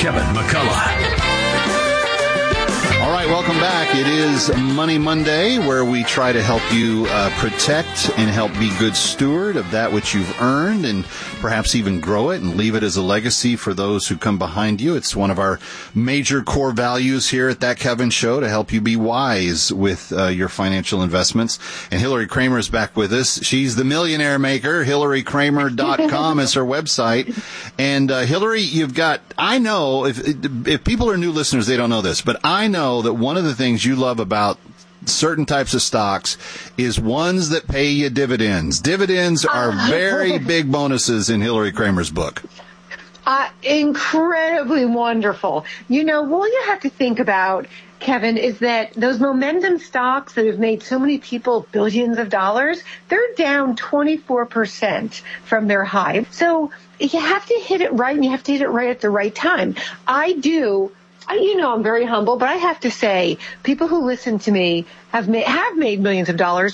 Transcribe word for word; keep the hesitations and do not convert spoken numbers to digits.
Kevin McCullough. All right, welcome back. It is Money Monday, where we try to help you uh, protect and help be good steward of that which you've earned, and perhaps even grow it and leave it as a legacy for those who come behind you. It's one of our major core values here at That Kevin Show, to help you be wise with uh, your financial investments. And Hillary Kramer is back with us. She's the Millionaire Maker. Hillary Kramer dot com is her website. And uh, Hillary, you've got, I know, if if people are new listeners, they don't know this, but I know that one of the things you love about certain types of stocks is ones that pay you dividends. Dividends are very big bonuses in Hillary Kramer's book. Uh, incredibly wonderful. You know, what you have to think about, Kevin, is that those momentum stocks that have made so many people billions of dollars, they're down twenty-four percent from their high. So you have to hit it right, and you have to hit it right at the right time. I do. I, you know, I'm very humble, but I have to say, people who listen to me have made, have made millions of dollars